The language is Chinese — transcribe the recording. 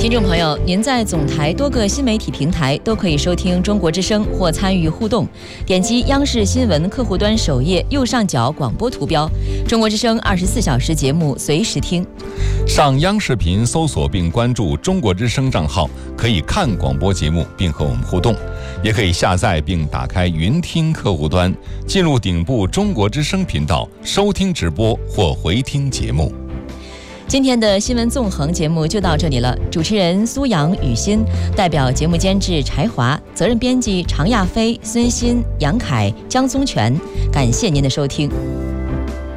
听众朋友，您在总台多个新媒体平台都可以收听中国之声或参与互动，点击央视新闻客户端首页右上角广播图标，中国之声24小时节目随时听。 上央视频搜索并关注中国之声账号，可以看广播节目并和我们互动，也可以下载并打开云听客户端，进入顶部中国之声频道收听直播或回听节目。 今天的新闻纵横节目就到这里了，主持人苏阳、雨欣，代表节目监制柴华，责任编辑常亚飞、孙鑫、杨凯、江宗全，感谢您的收听。